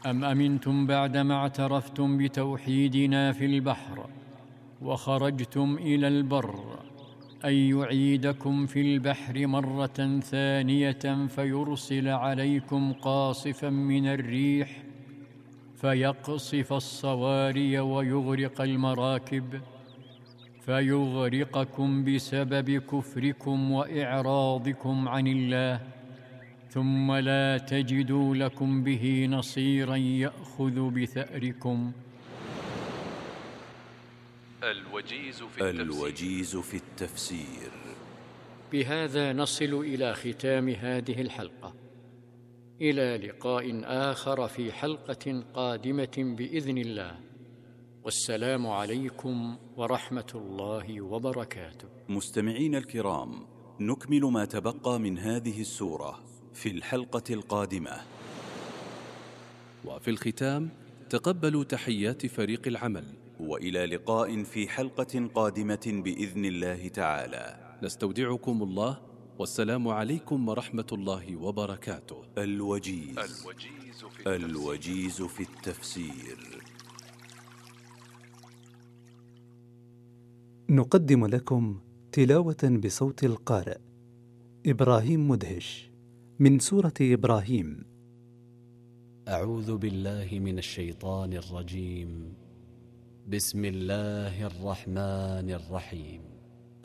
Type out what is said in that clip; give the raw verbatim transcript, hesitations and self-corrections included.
أم أمنتم بعدما اعترفتم بتوحيدنا في البحر وخرجتم إلى البر أن يعيدكم في البحر مرة ثانية فيرسل عليكم قاصفا من الريح فيقصف الصواري ويغرق المراكب فيغرقكم بسبب كفركم وإعراضكم عن الله، ثم لا تجدوا لكم به نصيرا يأخذ بثأركم. الوجيز في التفسير, الوجيز في التفسير. بهذا نصل إلى ختام هذه الحلقة، إلى لقاء آخر في حلقة قادمة بإذن الله، والسلام عليكم ورحمة الله وبركاته. مستمعين الكرام، نكمل ما تبقى من هذه السورة في الحلقة القادمة. وفي الختام تقبلوا تحيات فريق العمل، وإلى لقاء في حلقة قادمة بإذن الله تعالى. نستودعكم الله، والسلام عليكم ورحمة الله وبركاته. الوجيز, الوجيز, في, التفسير. الوجيز في التفسير. نقدم لكم تلاوة بصوت القارئ إبراهيم مدهش من سورة إبراهيم. أعوذ بالله من الشيطان الرجيم. بسم الله الرحمن الرحيم.